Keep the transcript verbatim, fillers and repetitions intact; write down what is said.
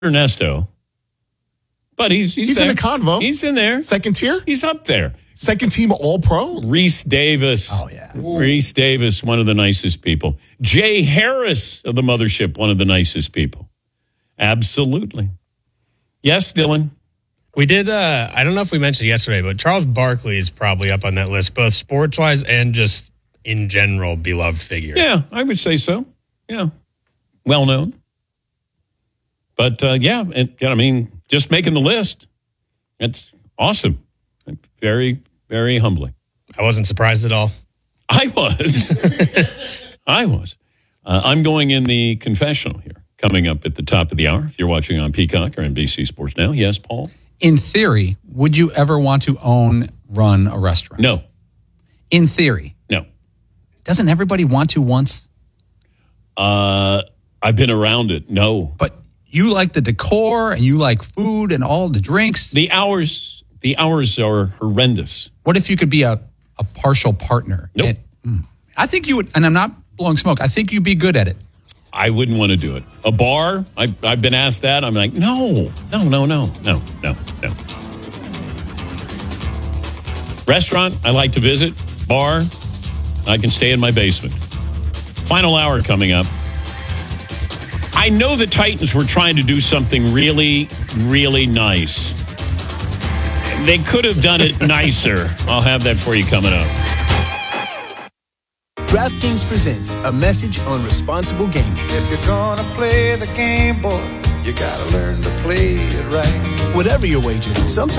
Ernesto. But he's he's, He's there. in the convo. He's in there. Second tier? He's up there. Second team All-Pro? Reese Davis. Oh, yeah. Reese Davis, one of the nicest people. Jay Harris of the Mothership, one of the nicest people. Absolutely. Yes, Dylan? We did, uh, I don't know if we mentioned yesterday, but Charles Barkley is probably up on that list, both sports-wise and just in general beloved figure. Yeah, I would say so. Yeah. Well known. But, uh, yeah, it, I mean, just making the list, it's awesome. Very, very humbling. I wasn't surprised at all. I was. I was. Uh, I'm going in the confessional here, coming up at the top of the hour. If you're watching on Peacock or N B C Sports Now. Yes, Paul? In theory, would you ever want to own, run a restaurant? No. In theory. No. Doesn't everybody want to once? Uh, I've been around it. No. But you like the decor and you like food and all the drinks. The hours, the hours are horrendous. What if you could be a, a partial partner? Nope. And, mm, I think you would, and I'm not blowing smoke, I think you'd be good at it. I wouldn't want to do it. A bar, I, I've been asked that. I'm like, no, no, no, no, no, no, no. Restaurant, I like to visit. Bar, I can stay in my basement. Final hour coming up. I know the Titans were trying to do something really, really nice. They could have done it nicer. I'll have that for you coming up. DraftKings presents a message on responsible gaming. If you're gonna play the game, boy, you gotta learn to play it right. Whatever your wager, sometimes